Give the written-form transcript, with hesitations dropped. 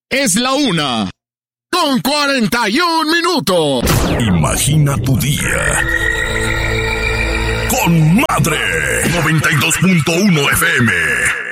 Es la 1:41. Imagina tu día con Madre 92.1 FM.